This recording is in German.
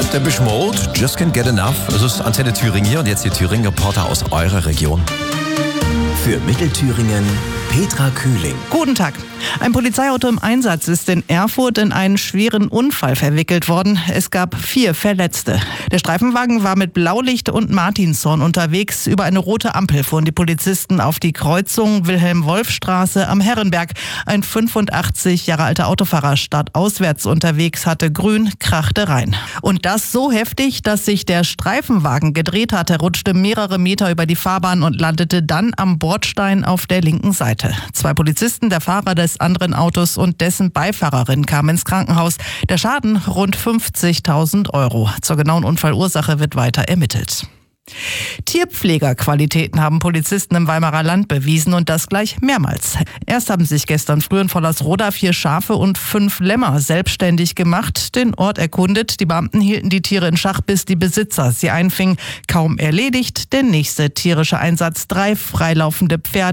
Depeche Mode, Just Can't Get Enough. Es ist Antenne Thüringen hier und jetzt die Thüringen-Reporter aus eurer Region. Für Mittelthüringen Petra Kühling. Guten Tag. Ein Polizeiauto im Einsatz ist in Erfurt in einen schweren Unfall verwickelt worden. Es gab 4 Verletzte. Der Streifenwagen war mit Blaulicht und Martinshorn unterwegs. Über eine rote Ampel fuhren die Polizisten auf die Kreuzung Wilhelm-Wolf-Straße am Herrenberg. Ein 85 Jahre alter Autofahrer startauswärts unterwegs, hatte grün, krachte rein. Und das so heftig, dass sich der Streifenwagen gedreht hatte, rutschte mehrere Meter über die Fahrbahn und landete dann am Bordstein auf der linken Seite. 2 Polizisten, der Fahrer des anderen Autos und dessen Beifahrerin kamen ins Krankenhaus. Der Schaden rund 50.000 €. Zur genauen Unfallursache wird weiter ermittelt. Tierpflegerqualitäten haben Polizisten im Weimarer Land bewiesen und das gleich mehrmals. Erst haben sich gestern früh in Vollersroda 4 Schafe und 5 Lämmer selbstständig gemacht, den Ort erkundet. Die Beamten hielten die Tiere in Schach, bis die Besitzer sie einfingen. Kaum erledigt, der nächste tierische Einsatz: 3 freilaufende Pferde